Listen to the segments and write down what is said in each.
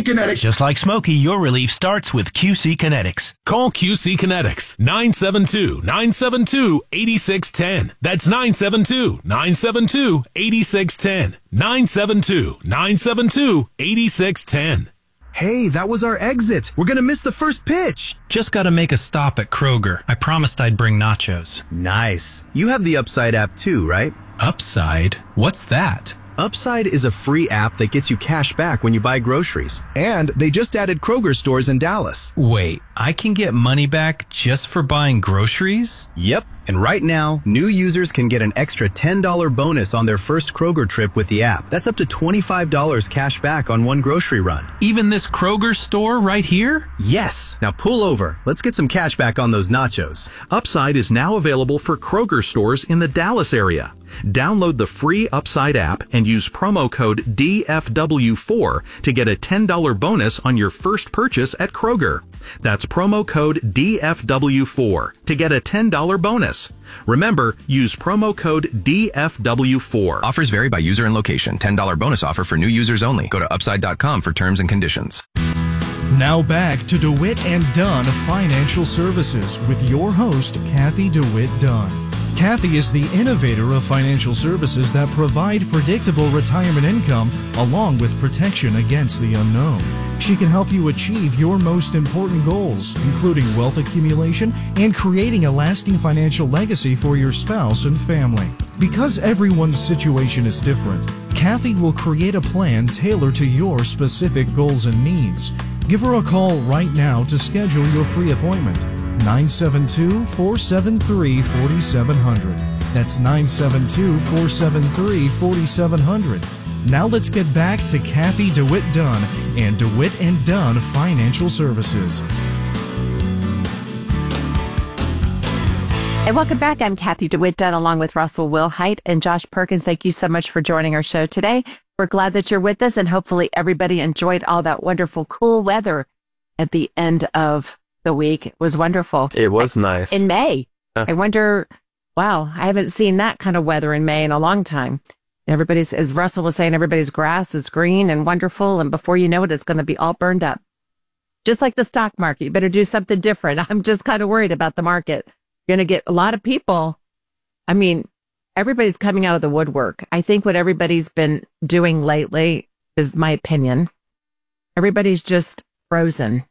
Kinetics. Just like Smokey, your relief starts with QC Kinetics. Call QC Kinetics, 972-972-8610. That's 972-972-8610. 972-972-8610. Hey, that was our exit. We're gonna miss the first pitch. Just gotta make a stop at Kroger. I promised I'd bring nachos. Nice. You have the Upside app too, right? Upside? What's that? Upside is a free app that gets you cash back when you buy groceries. And they just added Kroger stores in Dallas. Wait, I can get money back just for buying groceries? Yep. And right now, new users can get an extra $10 bonus on their first Kroger trip with the app. That's up to $25 cash back on one grocery run. Even this Kroger store right here? Yes. Now pull over. Let's get some cash back on those nachos. Upside is now available for Kroger stores in the Dallas area. Download the free Upside app and use promo code DFW4 to get a $10 bonus on your first purchase at Kroger. That's promo code DFW4 to get a $10 bonus. Remember, use promo code DFW4. Offers vary by user and location. $10 bonus offer for new users only. Go to upside.com for terms and conditions. Now back to DeWitt and Dunn Financial Services with your host, Kathy DeWitt Dunn. Kathy is the innovator of financial services that provide predictable retirement income along with protection against the unknown. She can help you achieve your most important goals, including wealth accumulation and creating a lasting financial legacy for your spouse and family. Because everyone's situation is different, Kathy will create a plan tailored to your specific goals and needs. Give her a call right now to schedule your free appointment. 972-473-4700. That's 972-473-4700. Now let's get back to Kathy DeWitt Dunn and DeWitt and Dunn Financial Services. And welcome back. I'm Kathy DeWitt Dunn along with Russell Wilhite and Josh Perkins. Thank you so much for joining our show today. We're glad that you're with us, and hopefully everybody enjoyed all that wonderful cool weather at the end of the week. It was wonderful. It was nice. In May. I wonder, wow, I haven't seen that kind of weather in May in a long time. Everybody's, as Russell was saying, everybody's grass is green and wonderful, and before you know it, it's going to be all burned up. Just like the stock market, you better do something different. I'm just kind of worried about the market. You're going to get a lot of people. I mean, everybody's coming out of the woodwork. I think what everybody's been doing lately is my opinion. Everybody's just frozen.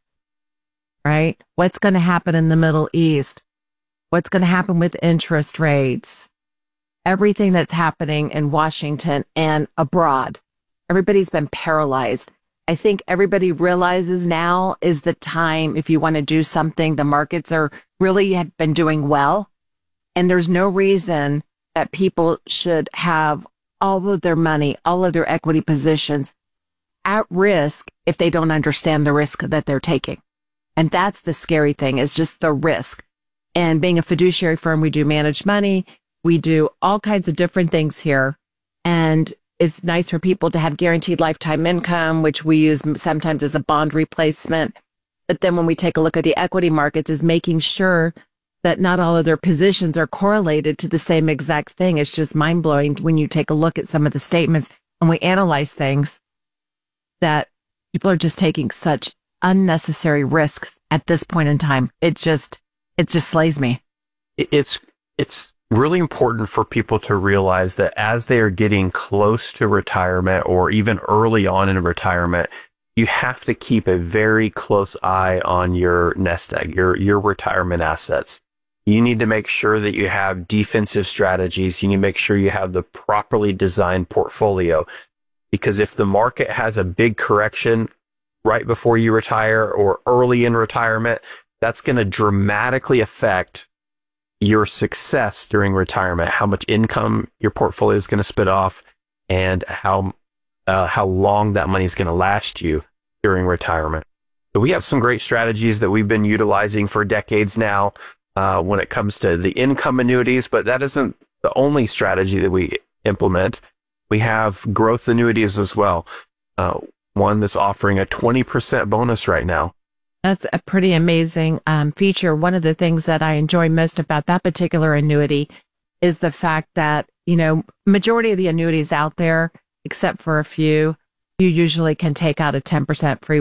Right? What's going to happen in the Middle East? What's going to happen with interest rates? Everything that's happening in Washington and abroad. Everybody's been paralyzed. I think everybody realizes now is the time if you want to do something. The markets are really have been doing well. And there's no reason that people should have all of their money, all of their equity positions at risk if they don't understand the risk that they're taking. And that's the scary thing, is just the risk. And being a fiduciary firm, we do manage money. We do all kinds of different things here. And it's nice for people to have guaranteed lifetime income, which we use sometimes as a bond replacement. But then when we take a look at the equity markets, is making sure that not all of their positions are correlated to the same exact thing. It's just mind-blowing when you take a look at some of the statements and we analyze things, that people are just taking such unnecessary risks at this point in time. It just slays me. It's really important for people to realize that as they are getting close to retirement or even early on in retirement, you have to keep a very close eye on your nest egg, your retirement assets. You need to make sure that you have defensive strategies. You need to make sure you have the properly designed portfolio, because if the market has a big correction right before you retire or early in retirement, that's going to dramatically affect your success during retirement, how much income your portfolio is going to spit off, and how long that money is going to last you during retirement. So we have some great strategies that we've been utilizing for decades now when it comes to the income annuities, but that isn't the only strategy that we implement. We have growth annuities as well. One that's offering a 20% bonus right now. That's a pretty amazing feature. One of the things that I enjoy most about that particular annuity is the fact that, you know, majority of the annuities out there, except for a few, you usually can take out a 10% free